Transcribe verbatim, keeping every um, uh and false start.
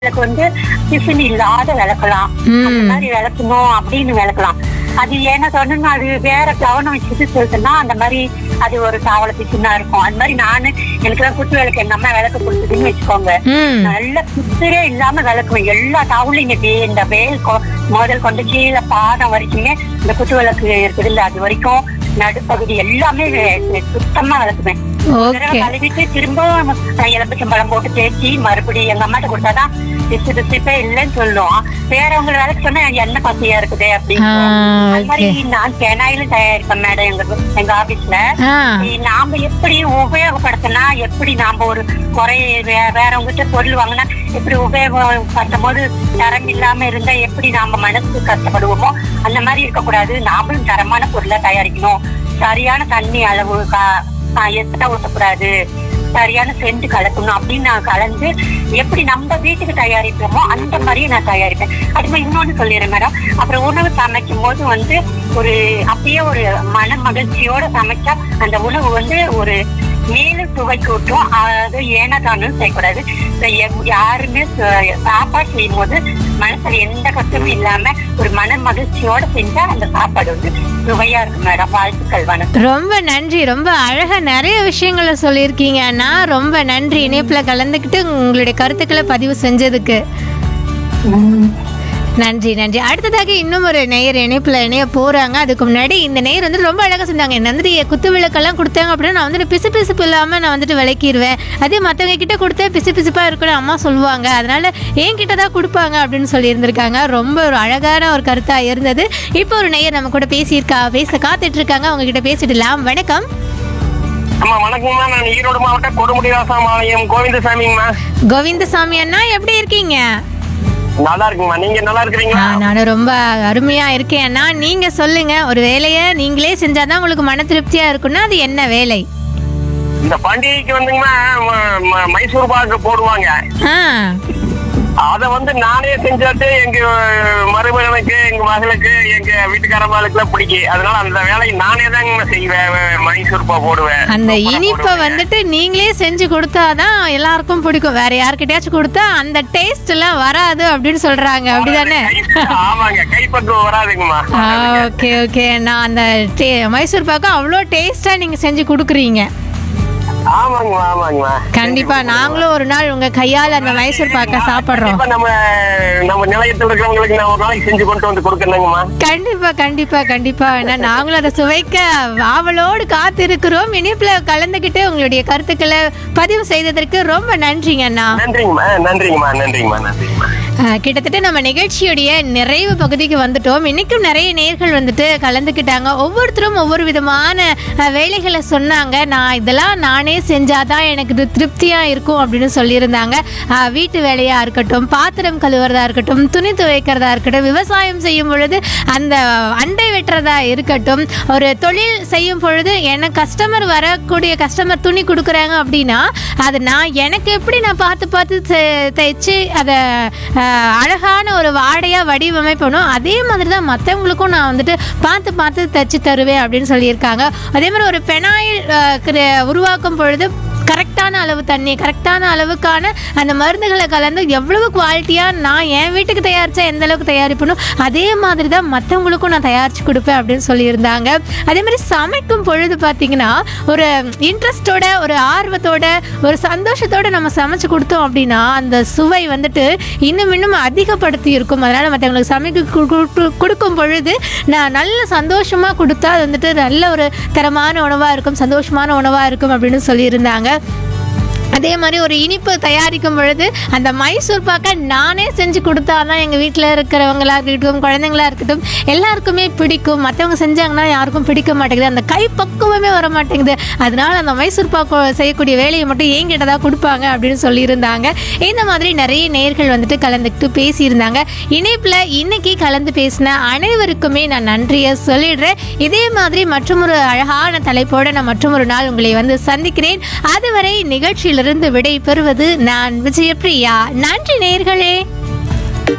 விளக்கு வந்து டிஃபன் இல்லாத விளக்கலாம், அந்த ம். மாதிரி விளக்கணும் அப்படின்னு விளக்கலாம். அது ஏன்னா சொன்னா அது வேற கவனம் வச்சுட்டு சொல்லிட்டுன்னா அந்த மாதிரி அது ஒரு தாவள டிஃபனா இருக்கும். அது மாதிரி நானு எனக்கு எல்லாம் குத்து விளக்கு எங்க அம்மா விளக்கு கொடுத்ததுன்னு வச்சுக்கோங்க, ம். நல்ல குத்துரே இல்லாம விளக்குவேன். எல்லா தாவளையும் இந்த வேல் கொ- முதல் கொண்டு கீழே பாதம் வரைக்குமே இந்த குத்து விளக்கு இருக்குது இல்ல, அது வரைக்கும் நடுப்பகுதி எல்லாமே வே- சுத்தமா விளக்குவேன். ஒரு தடவை ஓகே. கழுவிட்டு திரும்ப எலும்பச்சம்பழம் போட்டு தேய்ச்சி மறுபடியும் எங்க அம்மாட்ட கொடுத்தாதான் திசு திசைப்பே இல்லைன்னு சொல்லுவோம். வேறவங்க வேலைக்கு சொன்னா எண்ணெய் பசையா இருக்குது அப்படின்னு. ஆ, அது மாதிரி ஓகே. நான் சென்னையிலும் தயாரிப்பேன் மேடம் எங்க எங்க ஆபீஸ்ல. ஆ, நாம எப்படி உபயோகப்படுத்தினா எப்படி நாம ஒரு குறை வே- வேறவங்கிட்ட பொருள் வாங்கினா எப்படி உபயோகப்படுத்தும் போது தரம் இல்லாம இருந்தா எப்படி நாம மனசு கஷ்டப்படுவோமோ அந்த மாதிரி இருக்கக்கூடாது. நாமளும் தரமான பொருளை தயாரிக்கணும். சரியான தண்ணி அளவு எத்தனை ஊற்றக்கூடாது, சரியான சென்ட் கலக்கணும் அப்படின்னு நான் கலந்து எப்படி நம்ம வீட்டுக்கு தயாரிப்போமோ அந்த மாதிரியே நான் தயாரிப்பேன். அது மாதிரி இன்னொன்னு சொல்லிடுறேன் மேடம். அப்புறம் உணவு சமைக்கும் போது வந்து ஒரு அப்படியே ஒரு மன மகிழ்ச்சியோட சமைச்சா அந்த உணவு வந்து ஒரு மேலும் சுவை கூட்டும். அது ஏனா தானும் செய்யக்கூடாது. யாருமே ச- சாப்பாடு செய்யும் போது மனசுல எந்த கஷ்டமும் இல்லாம ஒரு மன மகிழ்ச்சியோட செஞ்சா அந்த சாப்பாடு வந்து சுவையா இருக்கும் மேடம். வாழ்த்துக்கள், வணக்கம். ரொம்ப நன்றி. ரொம்ப அழகா நிறைய விஷயங்களை சொல்லியிருக்கீங்க அண்ணா. ரொம்ப நன்றி இணைப்புல கலந்துக்கிட்டு உங்களுடைய கருத்துக்களை பதிவு செஞ்சதுக்கு. நன்றி நன்றி. அடுத்ததாக இன்னும் ஒரு நேயர் இணைப்புல இணைய போறாங்க. அதுக்கு முன்னாடி இந்த நேயர் வந்து ரொம்ப அழகா செஞ்சாங்க. என்ன வந்துட்டு குத்து விளக்கெல்லாம் கொடுத்தாங்க அப்படின்னா நான் வந்துட்டு பிசு பிசுப்பு இல்லாம நான் வந்துட்டு விளக்கிடுவேன். அதே மற்றவங்க கிட்ட கொடுத்தா பிசு பிசுப்பா இருக்கணும் அம்மா சொல்லுவாங்க, அதனால என்கிட்ட தான் கொடுப்பாங்க அப்படின்னு சொல்லி இருந்திருக்காங்க. ரொம்ப ஒரு அழகான ஒரு கருத்தா இருந்தது. இப்போ ஒரு நேயர் நம்ம கூட பேசியிருக்கா பேச காத்துட்டு இருக்காங்க. அவங்க கிட்ட பேசிடலாம். வணக்கம். அம்மா வணக்கம்மா. நான் ஈரோடு மாவட்டம் கொடுமுடிவாசமாலயம் கோவிந்தசாமிங்கம்மா. கோவிந்தசாமி அண்ணா எப்படி இருக்கீங்க? நல்லா இருக்குங்கம்மா. நீங்க நல்லா ஆ, இருக்கிறீங்களா? நானும் ரொம்ப அருமையா இருக்கேன் அண்ணா. நீங்க சொல்லுங்க, ஒரு வேலையை நீங்களே செஞ்சாதான் உங்களுக்கு மன திருப்தியா இருக்குன்னா அது என்ன வேலை? இந்த பண்டிகைக்கு வந்துங்கம்மா ம- ம- மைசூர் பாக்கு போடுவாங்க. ஆ, அத வந்து நானே செஞ்சாட்டு எங்க மருமகனுக்கு, எங்க மகளுக்கு, எங்க வீட்டுக்காரம்மாளுக்கு எல்லாம் பிடிக்கும். அதனால அந்த வேலையை நானே தாங்க செய்வேன். மைசூர் பா போடுவேன். அந்த சூப்பரா இனிப்பை போடுவேங்க. வந்துட்டு நீங்களே செஞ்சு கொடுத்தாதான் எல்லாருக்கும் பிடிக்கும். வேற யார்கிட்டயாச்சும் கொடுத்தா அந்த டேஸ்ட் எல்லாம் வராது அப்படின்னு சொல்றாங்க, அப்படிதானே? கை- ஆமாங்க, கைப்பக்குவம் வராதுங்கம்மா. Okay okay. நான் அந்த டே- மைசூர் பாக்கு அவ்வளோ டேஸ்டா நீங்க செஞ்சு கொடுக்குறீங்க. ஆமாங்கம்மா ஆமாங்கம்மா. கண்டிப்பா நாங்களும் ஒரு நாள் உங்க கையால அந்த மைசூர் பாக்க சாப்பிடுறோம். இப்ப நம்ம நம்ம நிலையத்தில் இருக்கிறவங்களுக்கு நான் ஒரு நாளைக்கு செஞ்சு கொண்டு வந்து கொடுக்கணுங்கம்மா. கண்டிப்பா கண்டிப்பா கண்டிப்பா. ஏன்னா நாங்களும் அதை சுவைக்க ஆவலோடு காத்திருக்கிறோம். இனிப்புல கலந்துக்கிட்டு உங்களுடைய கருத்துக்களை பதிவு செய்ததற்கு ரொம்ப நன்றிங்க அண்ணா. நன்றிங்கம்மா நன்றிங்கம்மா நன்றிங்கம்மா நன்றிங்கம்மா. அஹ், கிட்டத்தட்ட நம்ம நிகழ்ச்சியுடைய நிறைவு பகுதிக்கு வந்துட்டோம். இன்னைக்கும் நிறைய நேர்கள் வந்துட்டு கலந்துக்கிட்டாங்க. ஒவ்வொருத்தரும் ஒவ்வொரு விதமான அஹ், வேலைகளை சொன்னாங்க. நான் இதெல்லாம் நானே செஞ்சாதான் எனக்கு இது திருப்தியா இருக்கும் அப்படின்னு சொல்லியிருந்தாங்க. அஹ், வீட்டு வேலையா இருக்கட்டும், பாத்திரம் கழுவுறதா இருக்கட்டும், துணி துவைக்கிறதா இருக்கட்டும், விவசாயம் செய்யும் பொழுது அந்த அண்டை வெட்டுறதா இருக்கட்டும், ஒரு தொழில் செய்யும் பொழுது எனக்கு கஸ்டமர் வரக்கூடிய கஸ்டமர் துணி கொடுக்குறாங்க அப்படின்னா அது நான் எனக்கு எப்படி நான் பார்த்து பார்த்து தெ- தைச்சு அதை அழகான ஒரு வாடையாக வடிவமைப்பணும். அதே மாதிரி தான் மற்றவங்களுக்கும் நான் வந்துட்டு பார்த்து பார்த்து தைச்சு தருவேன் அப்படின்னு சொல்லியிருக்காங்க. அதே மாதிரி ஒரு பெனாயில் அஹ், கிர- உருவாக்கும் பொழுது கரெக்டான அளவு தண்ணி, கரெக்டான அளவுக்கான அந்த மருந்துகளை கலந்து எவ்வளவு குவாலிட்டியாக நான் என் வீட்டுக்கு தயாரித்தா எந்த அளவுக்கு தயாரிப்பணும் அதே மாதிரி தான் மற்றவங்களுக்கும் நான் தயாரித்து கொடுப்பேன் அப்படின்னு சொல்லியிருந்தாங்க. அதே மாதிரி சமைக்கும் பொழுது பார்த்திங்கன்னா ஒரு இன்ட்ரெஸ்டோட, ஒரு ஆர்வத்தோட, ஒரு சந்தோஷத்தோட நம்ம சமைச்சு கொடுத்தோம் அப்படின்னா அந்த சுவை வந்துட்டு இன்னும் இன்னும் அதிகப்படுத்தி இருக்கும். அதனால் மற்றவங்களுக்கு சமைக்க கு- கு- கொடுக்கும் பொழுது நான் நல்ல சந்தோஷமாக கொடுத்தா அது வந்துட்டு நல்ல ஒரு தரமான உணவாக இருக்கும், சந்தோஷமான உணவாக இருக்கும் அப்படின்னு சொல்லியிருந்தாங்க. அதே மாதிரி ஒரு இனிப்பு தயாரிக்கும் பொழுது அந்த மைசூர் பாக்கை நானே செஞ்சு கொடுத்தாதான் எங்கள் வீட்டில் இருக்கிறவங்களா இருக்கட்டும், குழந்தைங்களா இருக்கட்டும், எல்லாருக்குமே பிடிக்கும். மற்றவங்க செஞ்சாங்கன்னா யாருக்கும் பிடிக்க மாட்டேங்குது, அந்த கை பக்குவமே வர மாட்டேங்குது. அதனால அந்த மைசூர் பாக்கு செய்யக்கூடிய வேலையை மட்டும் என்கிட்ட தான் கொடுப்பாங்க அப்படின்னு சொல்லியிருந்தாங்க. இந்த மாதிரி நிறைய நேயர்கள் வந்துட்டு கலந்துக்கிட்டு பேசியிருந்தாங்க. இணைப்பில் இன்னைக்கு கலந்து பேசின அனைவருக்குமே நான் நன்றியை சொல்லிடுறேன். இதே மாதிரி மற்றொரு அழகான தலைப்போடு நான் மற்றொரு நாள் உங்களை வந்து சந்திக்கிறேன். அதுவரை நிகழ்ச்சியிலிருந்து விடை பெறுவது நான் விஜயபிரியா. நன்றி நேயர்களே.